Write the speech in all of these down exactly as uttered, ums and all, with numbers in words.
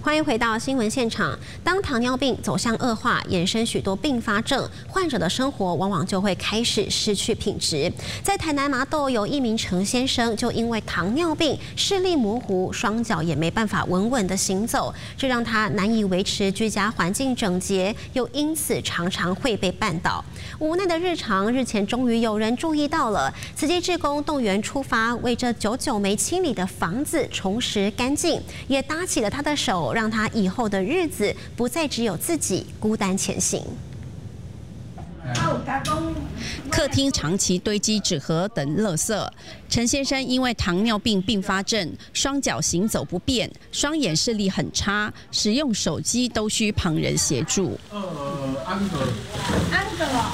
欢迎回到新闻现场。当糖尿病走向恶化，衍生许多并发症，患者的生活往往就会开始失去品质。在台南麻豆有一名陈先生，就因为糖尿病视力模糊，双脚也没办法稳稳的行走，这让他难以维持居家环境整洁，又因此常常会被绊倒。无奈的日常，日前终于有人注意到了，慈济志工动员出发，为这久久没清理的房子重拾干净，也搭起了他的手，让他以后的日子不再只有自己孤单前行。 客厅长期堆积纸盒等垃圾，陈先生因为糖尿病并发症，双脚行走不便，双眼视力很差，使用手机都需旁人协助。 呃，安个， 安个哦。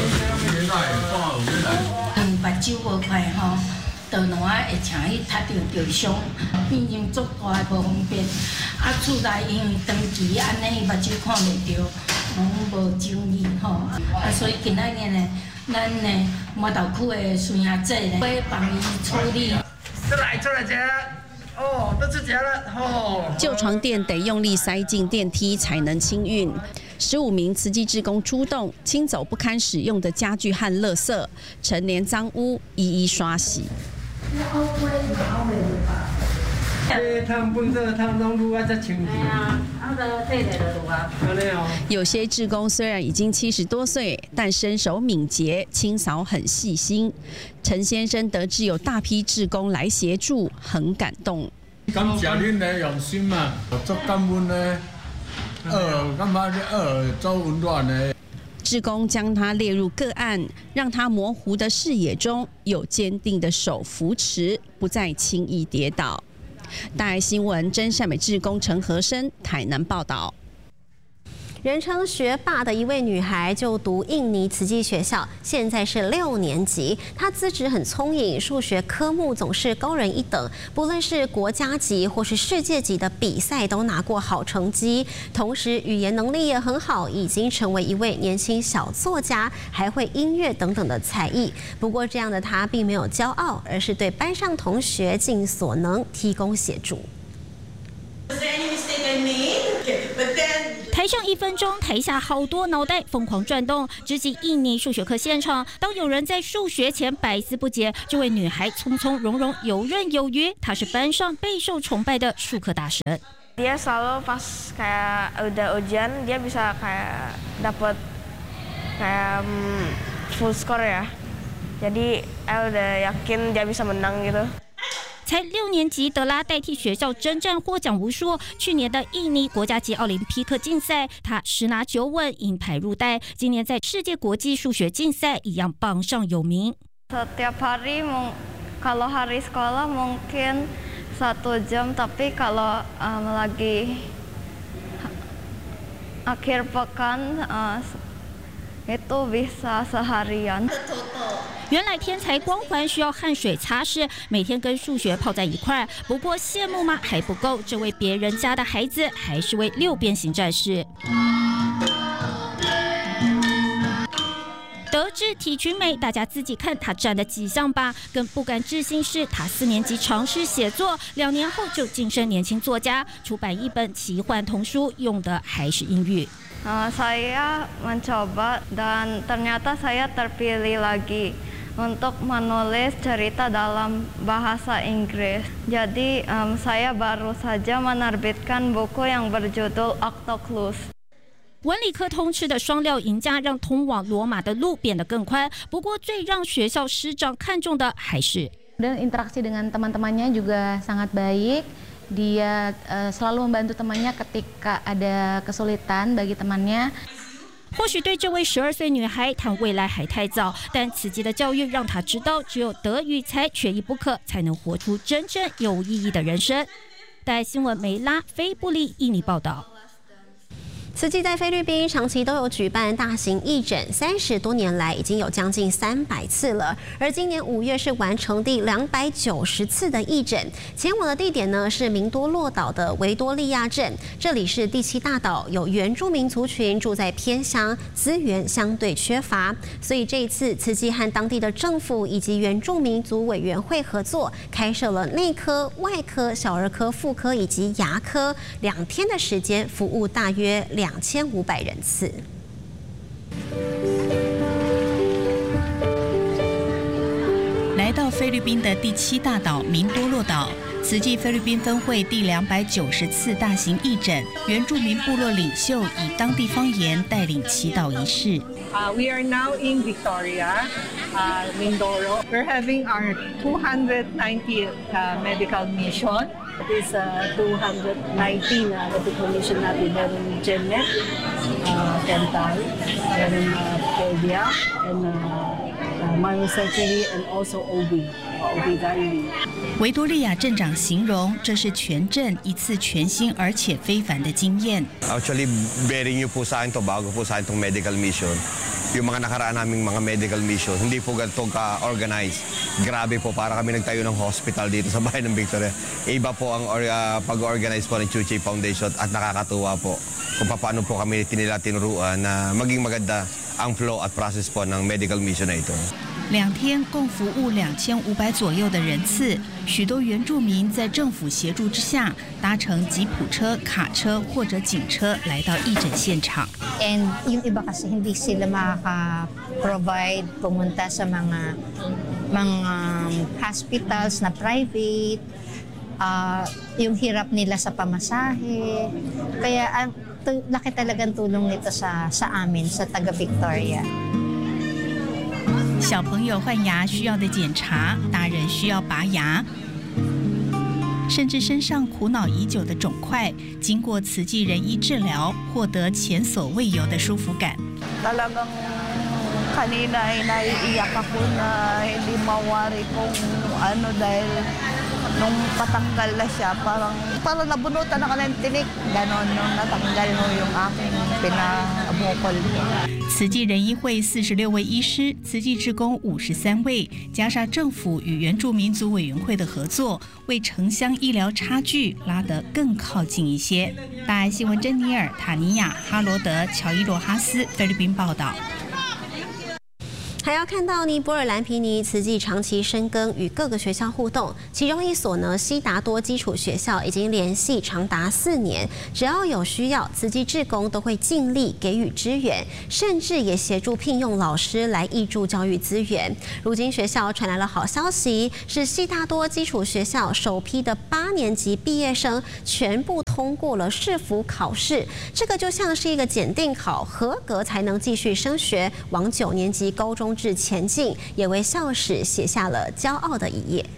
嗯，目睭无快吼。倒两下会请伊踢着着伤，变成足大的无方便。啊，厝内因为长期安尼，目睭看袂着，拢无精力吼。啊，所以今仔日呢，咱呢麻豆区的孙阿姐呢，会帮伊处理。 出来，出来，姐。哦，都出家了哦。 旧床垫得用力塞进电梯才能清运。十五名慈济志工出动，清走不堪使用的家具和垃圾，陈年脏污一一刷洗。有些志工虽然已经七十多岁，但身手敏捷，清扫很细心。陈先生得知有大批志工来协助，很感动。 感谢恁的用心嘛，足感恩呢。呃，感觉你呃做温暖呢。 志工将他列入个案，让他模糊的视野中有坚定的手扶持，不再轻易跌倒。大爱新闻真善美志工陈和生台南报道。 人称学霸的一位女孩就读印尼慈济学校，现在是六年级。她资质很聪颖，数学科目总是高人一等，不论是国家级或是世界级的比赛都拿过好成绩。同时语言能力也很好，已经成为一位年轻小作家，还会音乐等等的才艺。不过这样的她并没有骄傲，而是对班上同学尽所能提供协助。 台上一分钟，台下好多脑袋疯狂转动。直击印尼数学课现场，当有人在数学前百思不解，这位女孩从从容容，游刃有余。她是班上备受崇拜的数科大神。 Dia selalu pas kayak udah ujian dia bisa kayak dapat kayak full score ya. Jadi saya udah yakin dia bisa menang gitu. 才六年级，德拉代替学校征战，获奖无数。去年的印尼国家级奥林匹克竞赛，他十拿九稳，银牌入袋。今年在世界国际数学竞赛一样榜上有名。 Setiap hari, kalau hari sekolah mungkin satu jam, tapi kalau um, lagi akhir pekan uh, itu bisa seharian. 原来天才光环需要汗水擦拭，每天跟数学泡在一块。不过羡慕吗？还不够，这位别人家的孩子还是位六边形战士。德智体群美，大家自己看他占的几项吧。更不敢置信是，他四年级尝试写作，两年后就晋升年轻作家，出版一本奇幻童书，用的还是英语。 Uh, saya mencoba dan ternyata saya terpilih lagi untuk menulis cerita dalam bahasa Inggris. Jadi um, saya baru saja menerbitkan buku yang berjudul Octoclus. 文理科通吃的双料赢家，让通往罗马的路变得更宽。不过，最让学校师长看重的还是。 Dan interaksi dengan teman-temannya juga sangat baik. Dia uh, selalu membantu temannya ketika ada kesulitan bagi temannya. 或许对这位十二岁女孩谈未来还太早，但慈济的教育让她知道，只有德与才缺一不可，才能活出真正有意义的人生。带新闻梅拉菲布利印尼报道。 慈济在菲律宾长期都有举办大型义诊，三十多年来已经有将近三百次了。而今年五月是完成第两百九十次的义诊，前往的地点呢是明多洛岛的维多利亚镇，这里是第七大岛，有原住民族群住在偏乡，资源相对缺乏，所以这一次慈济和当地的政府以及原住民族委员会合作，开设了内科、外科、小儿科、妇科以及牙科，两天的时间服务大约两。两千五百人次。 来到菲律宾的第七大岛明多洛岛，慈济菲律宾分会第两百九十次大型义诊，原住民部落领袖以当地方言带领祈祷仪式。 Uh, we are now in Victoria, uh, Mindoro. We're having our two hundred ninetieth uh, medical mission. This uh, two hundred nineteen uh, medical mission natin, meron Genet, uh, dental, meron uh, pedia, and uh, uh, minor surgery, and also O B, O B G Y N. 维多利亚镇长形容，这是全镇一次全新而且非凡的经验。 Actually, bearing niyo po sa akin to, bago po sa akin tong medical mission. Yung mga nakaraan naming mga medical mission, hindi po ganito ka-organize. Grabe po, para kami nagtayo ng hospital dito sa bayan ng Victoria. Iba po ang uh, pag-organize po ng Chuchay Foundation at nakakatuwa po kung paano po kami nila tinuruan na maging maganda ang flow at process po ng medical mission na ito. 两天共服务两千五百左右的人次，许多原住民在政府协助之下，搭乘吉普车、卡车或者警车来到义诊现场。 And yung iba kasi hindi sila makaka-provide pumunta sa mga mga hospitals na private, uh, yung hirap nila sa pamasahe. Kaya ang laki talagang tulong nito sa sa amin sa taga Victoria. 小朋友换牙需要的检查，大人需要拔牙，甚至身上苦恼已久的肿块，经过慈济人医治疗，获得前所未有的舒服感。 Talagang kanina ay naiiyak ako na hindi mawari kung ano dahil nung patanggal na siya, parang parang nabunutan ako ng tinik, ganon nung natanggal mo yung aking pinabukol. 慈济人医会四十六位医师，慈济志工五十三位，加上政府与原住民族委员会的合作，为城乡医疗差距拉得更靠近一些。大爱新闻珍妮尔、塔尼亚、哈罗德、乔伊罗哈斯，菲律宾报道。 还要看到尼泊尔蓝皮尼慈济长期深耕与各个学校互动，其中一所呢西达多基础学校已经联系长达四年，只要有需要，慈济志工都会尽力给予支援，甚至也协助聘用老师来挹注教育资源。如今学校传来了好消息，是西达多基础学校首批的八年级毕业生全部通过了市府考试，这个就像是一个检定考，合格才能继续升学，往九年级高中至前进，也为校史写下了骄傲的一页。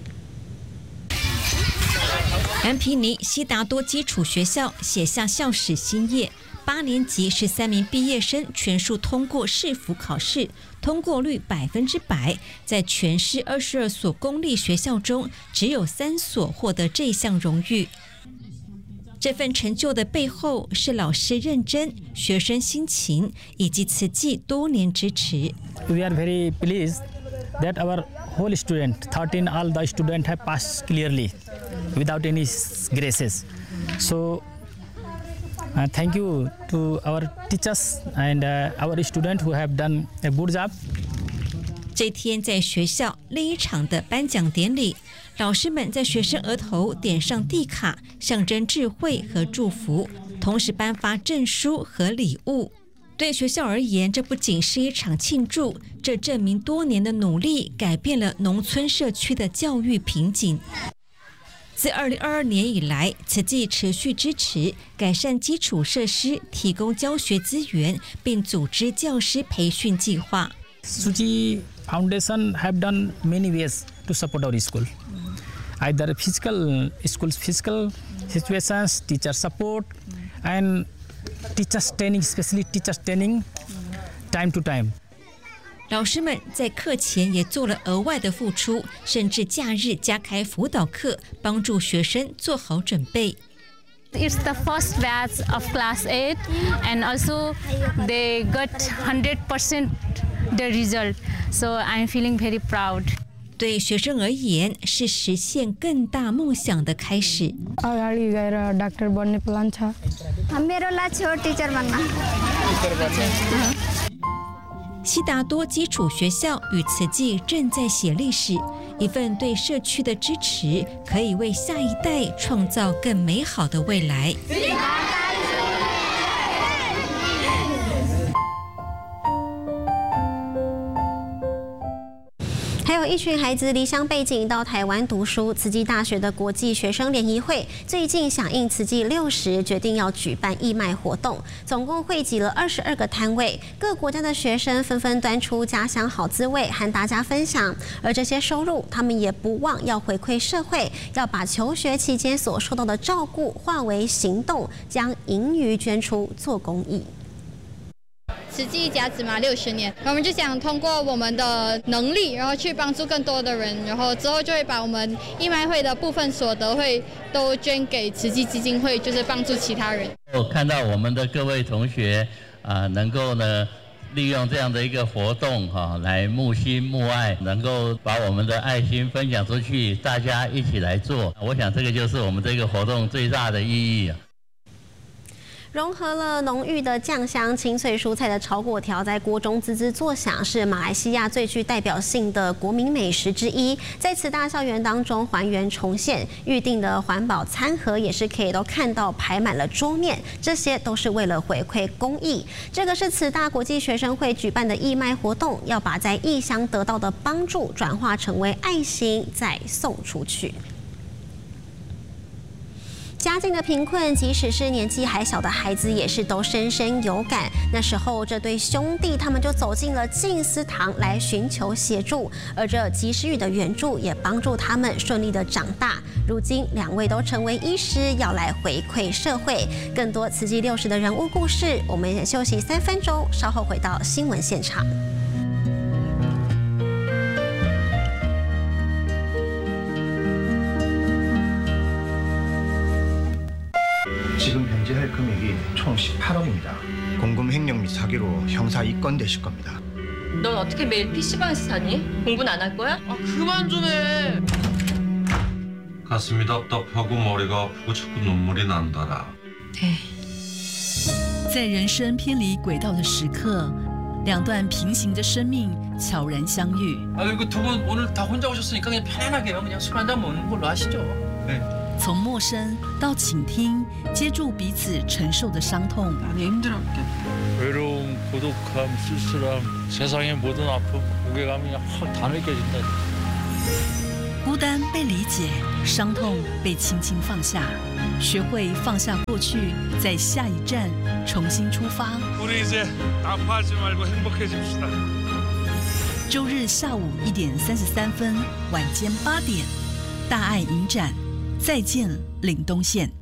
蓝皮尼西达多基础学校写下校史新页，八年级十三名毕业生全数通过市府考试，通过率百分之百。在全市二十二所公立学校中，只有三所获得这项荣誉。这份成就的背后是老师认真、学生辛勤以及慈济多年支持。 We are very pleased that our whole student, thirteen all the students have passed clearly, without any graces. So, uh, thank you to our teachers and uh, our students who have done a good job. 这天在学校另一场的颁奖典礼，老师们在学生额头点上地卡，象征智慧和祝福，同时颁发证书和礼物。对学校而言，这不仅是一场庆祝，这证明多年的努力改变了农村社区的教育瓶颈。自二零二二年以来，慈济持续支持改善基础设施，提供教学资源，并组织教师培训计划。 Suchi Foundation have done many ways to support our school. Either physical, school's physical situations, teacher support, and teachers training, especially teachers training, time to time. 老师们在课前也做了额外的付出，甚至假日加开辅导课，帮助学生做好准备。 It's the first batch of class eight, and also they got one hundred percent the result. So I'm feeling very proud. 对学生而言，是实现更大梦想的开始。 अगाडि गएर डाक्टर बन्ने प्लान छ। मेरो लक्ष्य हो टिचर बन्न। 西达多基础学校与慈济正在写历史，一份对社区的支持，可以为下一代创造更美好的未来。 还有一群孩子离乡背井到台湾读书，慈济大学的国际学生联谊会最近响应慈济六十，决定要举办义卖活动，总共汇集了二十二个摊位，各国家的学生纷纷端出家乡好滋味和大家分享，而这些收入，他们也不忘要回馈社会，要把求学期间所受到的照顾化为行动，将盈余捐出做公益。 慈济甲子嘛六十年，然后我们就想通过我们的能力，然后去帮助更多的人，然后之后就会把我们义卖会的部分所得会都捐给慈济基金会，就是帮助其他人。 我看到我们的各位同学啊、呃，能够呢利用这样的一个活动哈、啊，来募心募爱，能够把我们的爱心分享出去，大家一起来做。我想这个就是我们这个活动最大的意义啊。 融合了浓郁的酱香、清脆蔬菜的炒粿条，在锅中滋滋作响，是马来西亚最具代表性的国民美食之一。在慈大校园当中还原重现，预定的环保餐盒也是可以都看到排满了桌面，这些都是为了回馈公益。这个是慈大国际学生会举办的义卖活动，要把在异乡得到的帮助转化成为爱心，再送出去。家境的贫困，即使是年纪还小的孩子，也是都深深有感。那时候，这对兄弟他们就走进了静思堂来寻求协助，而这及时雨的援助也帮助他们顺利的长大。如今，两位都成为医师，要来回馈社会。更多慈济六十的人物故事，我们也休息三分钟，稍后回到新闻现场。 지금 현재 할 금액이 총 십팔억입니다. 공금 횡령 및 사기로 형사 입건되실 겁니다. 넌 어떻게 매일 피시방에서 사니? 공부는 안 할 거야? 아, 그만 좀 해. 가슴이 답답하고 머리가 아프고 자꾸 눈물이 난다라. 对， 在人生偏离轨道的时刻，两段平行的生命悄然相遇。 아, 이거 두 분 오늘 다 혼자 오셨으니까 그냥 편안하게요. 그냥 술 한잔 먹는 걸로 하시죠. 네. 从陌生到倾听，接住彼此承受的伤痛。 외로움, 고독함, 쓸쓸함, 세상의 모든 아픔, 무게감이 확 다 느껴진다. 孤单被理解，伤痛被轻轻放下，学会放下过去，在下一站重新出发。 우리 이제 아파하지 말고 행복해집시다. 周日下午一点三十三分，晚间八点，大爱影展。 再见，岭东线。